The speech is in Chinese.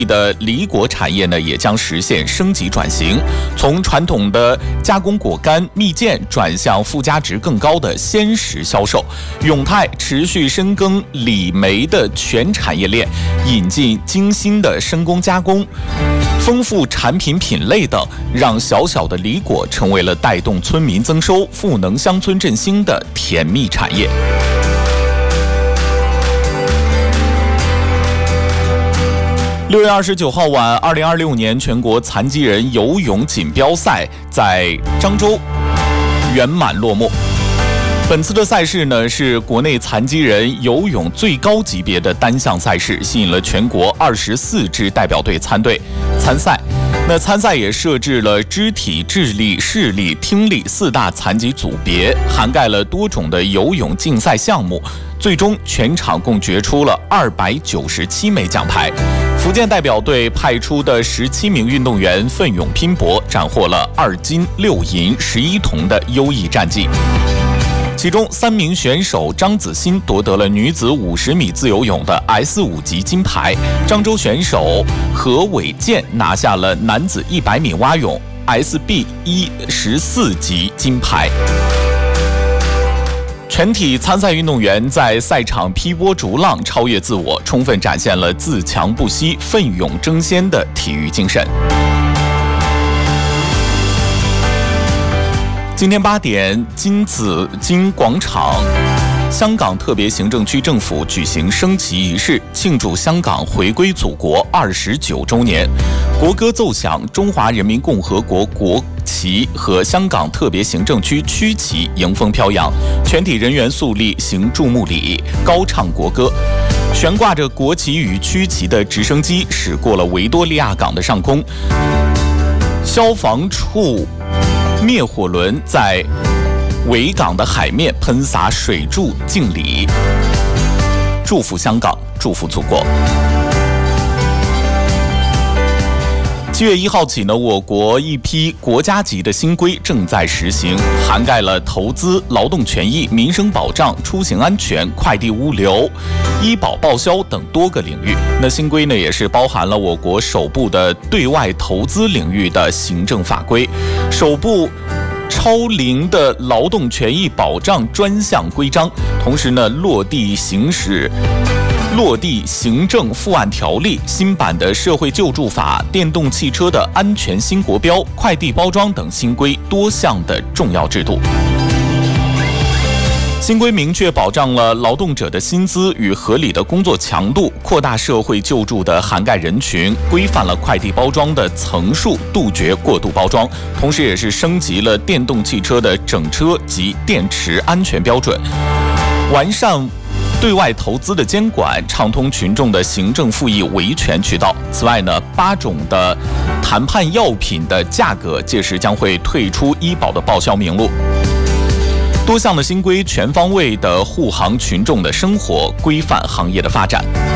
的梨果产业呢，也将实现升级转型，从传统的加工果干、蜜饯转向附加值更高的鲜食销售。永泰持续深耕李梅的全产业链，引进精心的深工加工，丰富产品品类等，让小小的梨果成为了带动村民增收、赋能乡村振兴的甜蜜产业。6月29号晚，2026年全国残疾人游泳锦标赛在漳州圆满落幕。本次的赛事呢，是国内残疾人游泳最高级别的单项赛事，吸引了全国24支代表队参赛。那参赛也设置了肢体、智力、视力、听力4大残疾组别，涵盖了多种的游泳竞赛项目。最终全场共决出了297枚奖牌。福建代表队派出的17名运动员奋勇拼搏，斩获了2金6银11铜的优异战绩。其中3名选手张子欣夺得了女子50米自由泳的 S5 级金牌，漳州选手何伟健拿下了男子100米蛙泳 SB14 级金牌。全体参赛运动员在赛场劈波逐浪，超越自我，充分展现了自强不息、奋勇争先的体育精神。今天8点，金紫荆广场，香港特别行政区政府举行升旗仪式，庆祝香港回归祖国29周年。国歌奏响，中华人民共和国国旗和香港特别行政区区旗迎风飘扬，全体人员肃立行注目礼，高唱国歌。悬挂着国旗与区旗的直升机驶过了维多利亚港的上空，消防处灭火轮在维港的海面喷洒水柱敬礼，祝福香港，祝福祖国。7月1号起呢，我国一批国家级的新规正在实行，涵盖了投资、劳动权益、民生保障、出行安全、快递物流、医保报销等多个领域。那新规呢，也是包含了我国首部的对外投资领域的行政法规，首部超龄的劳动权益保障专项规章，同时呢，落地行政复案条例、新版的社会救助法、电动汽车的安全新国标、快递包装等新规多项的重要制度。新规明确保障了劳动者的薪资与合理的工作强度，扩大社会救助的涵盖人群，规范了快递包装的层数，杜绝过度包装，同时也是升级了电动汽车的整车及电池安全标准，完善对外投资的监管，畅通群众的行政复议维权渠道。此外呢，8种的谈判药品的价格届时将会退出医保的报销名录。多项的新规全方位的护航群众的生活，规范行业的发展。